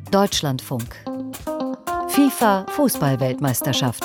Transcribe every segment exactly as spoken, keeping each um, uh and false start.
Deutschlandfunk. FIFA Fußball-Weltmeisterschaft.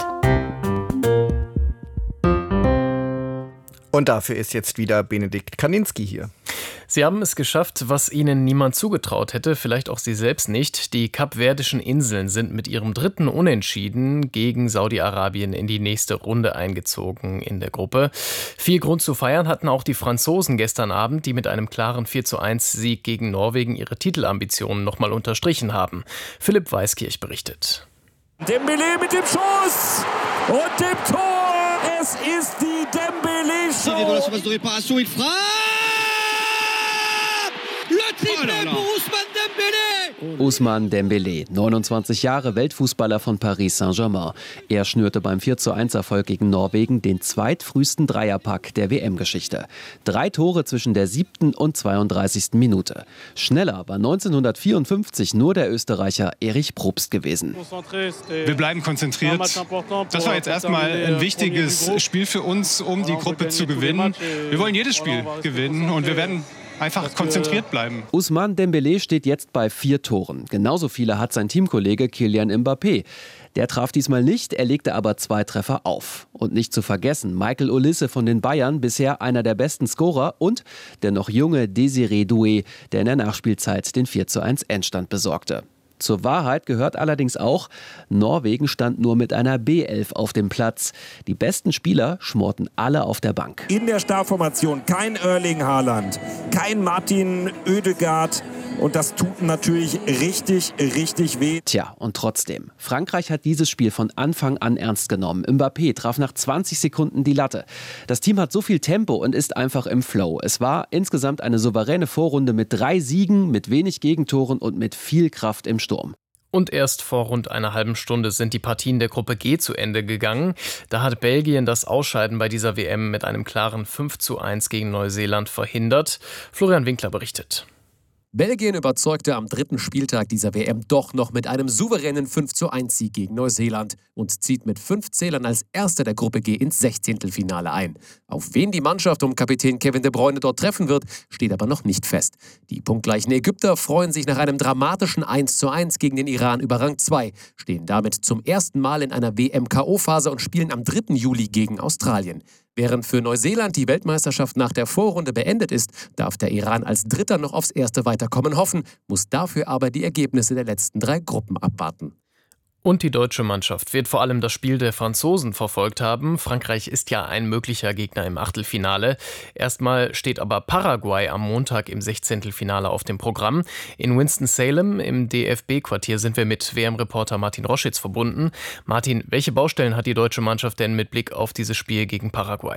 Und dafür ist jetzt wieder Benedikt Kaninski hier. Sie haben es geschafft, was ihnen niemand zugetraut hätte, vielleicht auch sie selbst nicht. Die Kapverdischen Inseln sind mit ihrem dritten Unentschieden gegen Saudi-Arabien in die nächste Runde eingezogen in der Gruppe. Viel Grund zu feiern hatten auch die Franzosen gestern Abend, die mit einem klaren vier zu eins Sieg gegen Norwegen ihre Titelambitionen nochmal unterstrichen haben. Philipp Weiskirch berichtet. Dembélé mit dem Schuss und dem Tor. Es ist die Dembélé-Show. Ousmane Dembélé, neunundzwanzig Jahre, Weltfußballer von Paris Saint-Germain. Er schnürte beim vier zu eins Erfolg gegen Norwegen den zweitfrühesten Dreierpack der W M-Geschichte. Drei Tore zwischen der siebten und zweiunddreißigsten Minute. Schneller war neunzehnhundertvierundfünfzig nur der Österreicher Erich Probst gewesen. Wir bleiben konzentriert. Das war jetzt erstmal ein wichtiges Spiel für uns, um die Gruppe zu gewinnen. Wir wollen jedes Spiel gewinnen und wir werden einfach konzentriert bleiben. Ousmane Dembélé steht jetzt bei vier Toren. Genauso viele hat sein Teamkollege Kylian Mbappé. Der traf diesmal nicht, er legte aber zwei Treffer auf. Und nicht zu vergessen, Michael Olise von den Bayern, bisher einer der besten Scorer, und der noch junge Désiré Doué, der in der Nachspielzeit den vier zu eins Endstand besorgte. Zur Wahrheit gehört allerdings auch, Norwegen stand nur mit einer B elf auf dem Platz. Die besten Spieler schmorten alle auf der Bank. In der Startformation kein Erling Haaland, kein Martin Oedegaard. Und das tut natürlich richtig, richtig weh. Tja, und trotzdem. Frankreich hat dieses Spiel von Anfang an ernst genommen. Mbappé traf nach zwanzig Sekunden die Latte. Das Team hat so viel Tempo und ist einfach im Flow. Es war insgesamt eine souveräne Vorrunde mit drei Siegen, mit wenig Gegentoren und mit viel Kraft im Sturm. Und erst vor rund einer halben Stunde sind die Partien der Gruppe G zu Ende gegangen. Da hat Belgien das Ausscheiden bei dieser W M mit einem klaren fünf zu eins gegen Neuseeland verhindert. Florian Winkler berichtet. Belgien überzeugte am dritten Spieltag dieser W M doch noch mit einem souveränen fünf zu eins Sieg gegen Neuseeland und zieht mit fünf Zählern als Erster der Gruppe G ins Sechzehntelfinale ein. Auf wen die Mannschaft um Kapitän Kevin De Bruyne dort treffen wird, steht aber noch nicht fest. Die punktgleichen Ägypter freuen sich nach einem dramatischen eins zu eins gegen den Iran über Rang zwei, stehen damit zum ersten Mal in einer W M-K O-Phase und spielen am dritten Juli gegen Australien. Während für Neuseeland die Weltmeisterschaft nach der Vorrunde beendet ist, darf der Iran als Dritter noch aufs erste Weiterkommen hoffen, muss dafür aber die Ergebnisse der letzten drei Gruppen abwarten. Und die deutsche Mannschaft wird vor allem das Spiel der Franzosen verfolgt haben. Frankreich ist ja ein möglicher Gegner im Achtelfinale. Erstmal steht aber Paraguay am Montag im Sechzehntelfinale auf dem Programm. In Winston-Salem im D F B-Quartier sind wir mit W M-Reporter Martin Roschitz verbunden. Martin, welche Baustellen hat die deutsche Mannschaft denn mit Blick auf dieses Spiel gegen Paraguay?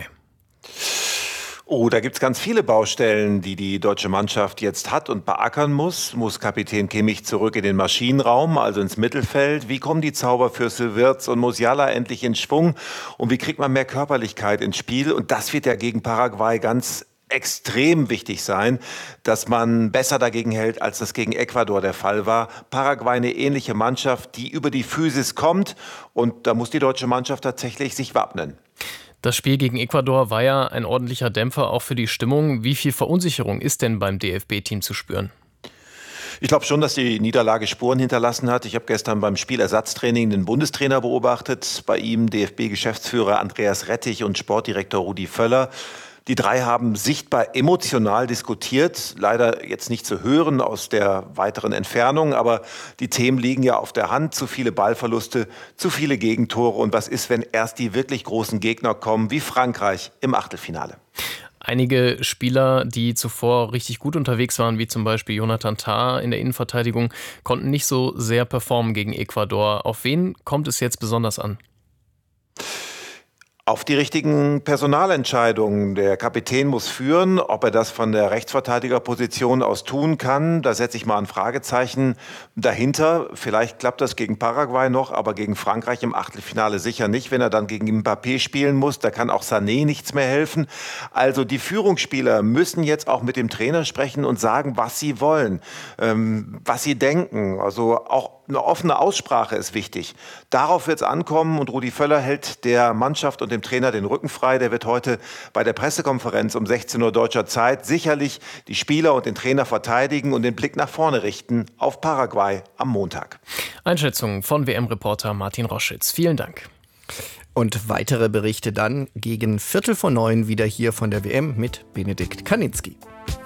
Oh, da gibt's ganz viele Baustellen, die die deutsche Mannschaft jetzt hat und beackern muss. Muss Kapitän Kimmich zurück in den Maschinenraum, also ins Mittelfeld? Wie kommen die Zauberfürste Wirtz und Musiala endlich in Schwung? Und wie kriegt man mehr Körperlichkeit ins Spiel? Und das wird ja gegen Paraguay ganz extrem wichtig sein, dass man besser dagegen hält, als das gegen Ecuador der Fall war. Paraguay eine ähnliche Mannschaft, die über die Physis kommt. Und da muss die deutsche Mannschaft tatsächlich sich wappnen. Das Spiel gegen Ecuador war ja ein ordentlicher Dämpfer auch für die Stimmung. Wie viel Verunsicherung ist denn beim D F B-Team zu spüren? Ich glaube schon, dass die Niederlage Spuren hinterlassen hat. Ich habe gestern beim Spielersatztraining den Bundestrainer beobachtet. Bei ihm D F B-Geschäftsführer Andreas Rettich und Sportdirektor Rudi Völler. Die drei haben sichtbar emotional diskutiert, leider jetzt nicht zu hören aus der weiteren Entfernung, aber die Themen liegen ja auf der Hand. Zu viele Ballverluste, zu viele Gegentore. Und was ist, wenn erst die wirklich großen Gegner kommen, wie Frankreich im Achtelfinale? Einige Spieler, die zuvor richtig gut unterwegs waren, wie zum Beispiel Jonathan Tah in der Innenverteidigung, konnten nicht so sehr performen gegen Ecuador. Auf wen kommt es jetzt besonders an? Auf die richtigen Personalentscheidungen. Der Kapitän muss führen. Ob er das von der Rechtsverteidigerposition aus tun kann, da setze ich mal ein Fragezeichen dahinter. Vielleicht klappt das gegen Paraguay noch, aber gegen Frankreich im Achtelfinale sicher nicht, wenn er dann gegen Mbappé spielen muss. Da kann auch Sané nichts mehr helfen. Also die Führungsspieler müssen jetzt auch mit dem Trainer sprechen und sagen, was sie wollen, ähm, was sie denken. Also auch eine offene Aussprache ist wichtig. Darauf wird es ankommen und Rudi Völler hält der Mannschaft und dem Trainer den Rücken frei. Der wird heute bei der Pressekonferenz um sechzehn Uhr deutscher Zeit sicherlich die Spieler und den Trainer verteidigen und den Blick nach vorne richten auf Paraguay am Montag. Einschätzung von W M-Reporter Martin Roschitz. Vielen Dank. Und weitere Berichte dann gegen Viertel vor neun wieder hier von der W M mit Benedikt Kaninski.